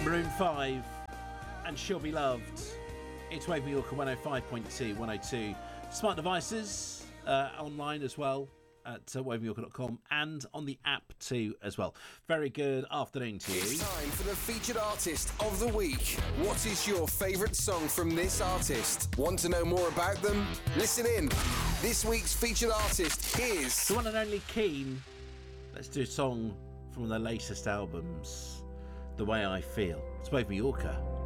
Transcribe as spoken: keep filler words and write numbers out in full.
Maroon five and She'll Be Loved. It's Wave New York one oh five point two, one oh two. Smart devices uh, online as well at uh, wave new york dot com and on the app too as well. Very good afternoon to you. It's time for the featured artist of the week. What is your favourite song from this artist? Want to know more about them? Listen in. This week's featured artist is the one and only Keane. Let's do a song from one of their latest albums, The Way I Feel. It's Wave New Yorker.